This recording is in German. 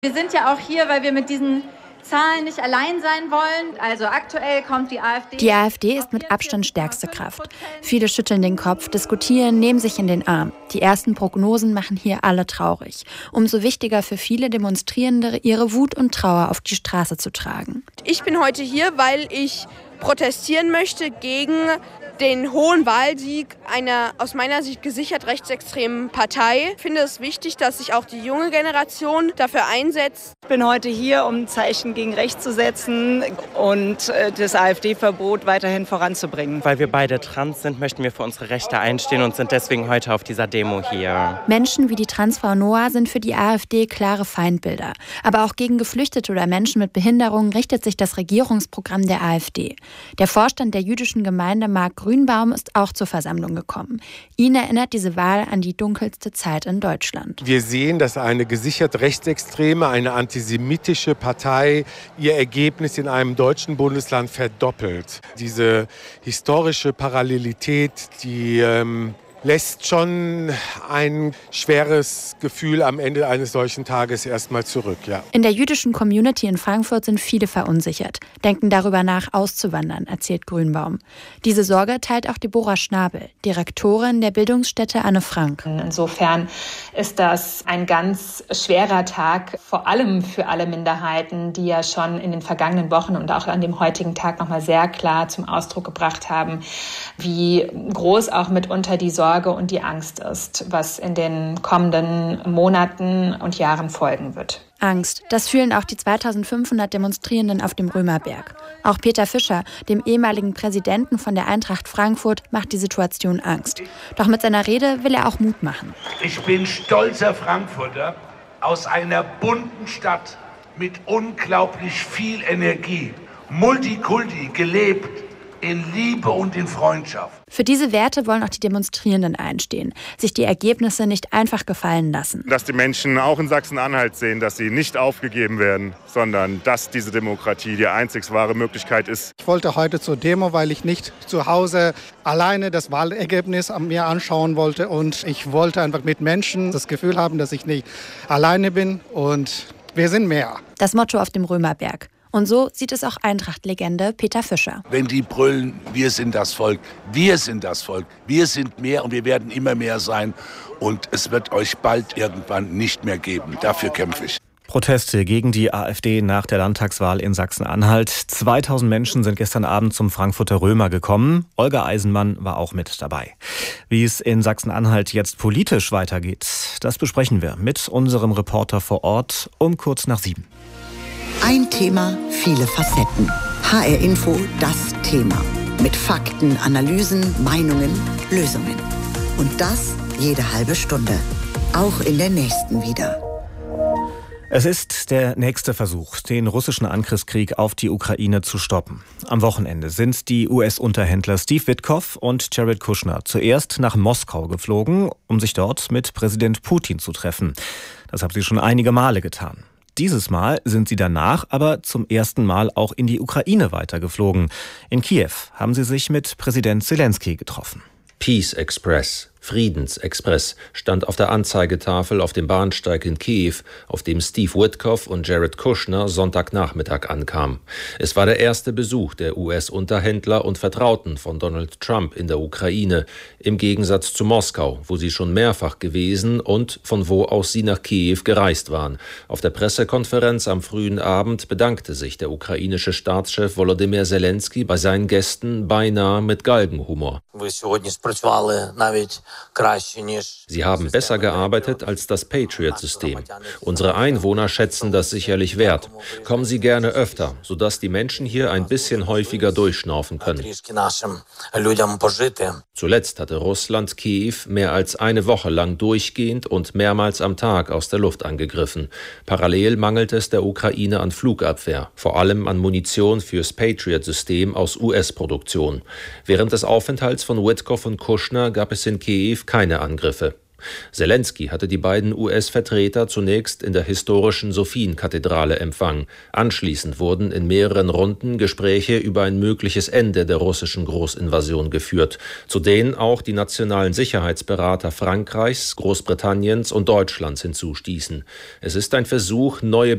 Wir sind ja auch hier, weil wir mit diesen Zahlen nicht allein sein wollen. Also aktuell kommt die AfD. Die AfD ist mit Abstand stärkste Kraft. Viele schütteln den Kopf, diskutieren, nehmen sich in den Arm. Die ersten Prognosen machen hier alle traurig. Umso wichtiger für viele Demonstrierende, ihre Wut und Trauer auf die Straße zu tragen. Ich bin heute hier, weil ich protestieren möchte gegen den hohen Wahlsieg einer aus meiner Sicht gesichert rechtsextremen Partei. Ich finde es wichtig, dass sich auch die junge Generation dafür einsetzt. Ich bin heute hier, um ein Zeichen gegen rechts zu setzen und das AfD-Verbot weiterhin voranzubringen. Weil wir beide trans sind, möchten wir für unsere Rechte einstehen und sind deswegen heute auf dieser Demo hier. Menschen wie die Transfrau Noah sind für die AfD klare Feindbilder. Aber auch gegen Geflüchtete oder Menschen mit Behinderungen richtet sich das Regierungsprogramm der AfD. Der Vorstand der jüdischen Gemeinde Mark Grünbaum ist auch zur Versammlung gekommen. Ihn erinnert diese Wahl an die dunkelste Zeit in Deutschland. Wir sehen, dass eine gesichert rechtsextreme, eine antisemitische Partei ihr Ergebnis in einem deutschen Bundesland verdoppelt. Diese historische Parallelität, die lässt schon ein schweres Gefühl am Ende eines solchen Tages erstmal zurück. Ja. In der jüdischen Community in Frankfurt sind viele verunsichert, denken darüber nach, auszuwandern, erzählt Grünbaum. Diese Sorge teilt auch Deborah Schnabel, Direktorin der Bildungsstätte Anne Frank. Insofern ist das ein ganz schwerer Tag, vor allem für alle Minderheiten, die ja schon in den vergangenen Wochen und auch an dem heutigen Tag nochmal sehr klar zum Ausdruck gebracht haben, wie groß auch mitunter die Sorge und die Angst ist, was in den kommenden Monaten und Jahren folgen wird. Angst, das fühlen auch die 2500 Demonstrierenden auf dem Römerberg. Auch Peter Fischer, dem ehemaligen Präsidenten von der Eintracht Frankfurt, macht die Situation Angst. Doch mit seiner Rede will er auch Mut machen. Ich bin stolzer Frankfurter aus einer bunten Stadt mit unglaublich viel Energie, Multikulti, gelebt in Liebe und in Freundschaft. Für diese Werte wollen auch die Demonstrierenden einstehen, sich die Ergebnisse nicht einfach gefallen lassen. Dass die Menschen auch in Sachsen-Anhalt sehen, dass sie nicht aufgegeben werden, sondern dass diese Demokratie die einzig wahre Möglichkeit ist. Ich wollte heute zur Demo, weil ich nicht zu Hause alleine das Wahlergebnis mir anschauen wollte. Und ich wollte einfach mit Menschen das Gefühl haben, dass ich nicht alleine bin und wir sind mehr. Das Motto auf dem Römerberg. Und so sieht es auch Eintracht-Legende Peter Fischer. Wenn die brüllen, wir sind das Volk, wir sind das Volk, wir sind mehr und wir werden immer mehr sein. Und es wird euch bald irgendwann nicht mehr geben. Dafür kämpfe ich. Proteste gegen die AfD nach der Landtagswahl in Sachsen-Anhalt. 2000 Menschen sind gestern Abend zum Frankfurter Römer gekommen. Olga Eisenmann war auch mit dabei. Wie es in Sachsen-Anhalt jetzt politisch weitergeht, das besprechen wir mit unserem Reporter vor Ort um kurz nach 7. Ein Thema, viele Facetten. HR Info, das Thema. Mit Fakten, Analysen, Meinungen, Lösungen. Und das jede halbe Stunde. Auch in der nächsten wieder. Es ist der nächste Versuch, den russischen Angriffskrieg auf die Ukraine zu stoppen. Am Wochenende sind die US-Unterhändler Steve Witkoff und Jared Kushner zuerst nach Moskau geflogen, um sich dort mit Präsident Putin zu treffen. Das haben sie schon einige Male getan. Dieses Mal sind sie danach aber zum ersten Mal auch in die Ukraine weitergeflogen. In Kiew haben sie sich mit Präsident Zelensky getroffen. Peace Express, Friedensexpress, stand auf der Anzeigetafel auf dem Bahnsteig in Kiew, auf dem Steve Witkoff und Jared Kushner Sonntagnachmittag ankamen. Es war der erste Besuch der US-Unterhändler und Vertrauten von Donald Trump in der Ukraine, im Gegensatz zu Moskau, wo sie schon mehrfach gewesen und von wo aus sie nach Kiew gereist waren. Auf der Pressekonferenz am frühen Abend bedankte sich der ukrainische Staatschef Volodymyr Zelensky bei seinen Gästen beinahe mit Galgenhumor. Sie haben besser gearbeitet als das Patriot-System. Unsere Einwohner schätzen das sicherlich wert. Kommen Sie gerne öfter, sodass die Menschen hier ein bisschen häufiger durchschnaufen können. Zuletzt hatte Russland Kiew mehr als eine Woche lang durchgehend und mehrmals am Tag aus der Luft angegriffen. Parallel mangelt es der Ukraine an Flugabwehr, vor allem an Munition fürs Patriot-System aus US-Produktion. Während des Aufenthalts von Witkoff und Kushner gab es in Kiew keine Angriffe. Zelensky hatte die beiden US-Vertreter zunächst in der historischen Sophienkathedrale empfangen. Anschließend wurden in mehreren Runden Gespräche über ein mögliches Ende der russischen Großinvasion geführt, zu denen auch die nationalen Sicherheitsberater Frankreichs, Großbritanniens und Deutschlands hinzustießen. Es ist ein Versuch, neue